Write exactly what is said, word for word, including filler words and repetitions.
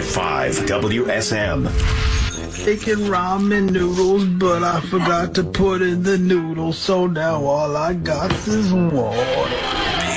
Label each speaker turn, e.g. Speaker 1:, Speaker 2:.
Speaker 1: five five W S M.
Speaker 2: Making ramen noodles, but I forgot to put in the noodles, so now all I got is water.